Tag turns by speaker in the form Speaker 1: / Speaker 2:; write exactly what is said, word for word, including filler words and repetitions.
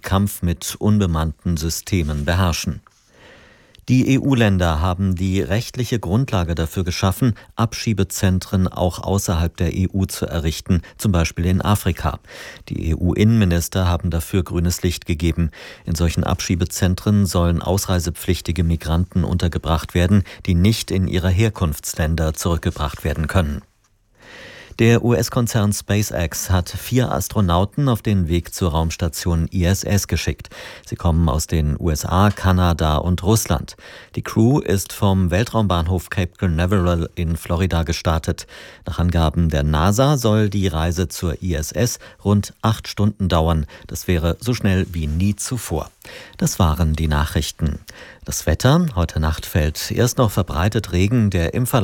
Speaker 1: Kampf mit unbemannten Systemen beherrschen. Die E U-Länder haben die rechtliche Grundlage dafür geschaffen, Abschiebezentren auch außerhalb der E U zu errichten, zum Beispiel in Afrika. Die E U-Innenminister haben dafür grünes Licht gegeben. In solchen Abschiebezentren sollen ausreisepflichtige Migranten untergebracht werden, die nicht in ihre Herkunftsländer zurückgebracht werden können. Der U S-Konzern SpaceX hat vier Astronauten auf den Weg zur Raumstation I S S geschickt. Sie kommen aus den U S A, Kanada und Russland. Die Crew ist vom Weltraumbahnhof Cape Canaveral in Florida gestartet. Nach Angaben der NASA soll die Reise zur I S S rund acht Stunden dauern. Das wäre so schnell wie nie zuvor. Das waren die Nachrichten. Das Wetter: Heute Nacht fällt erst noch verbreitet Regen, der im Verlauf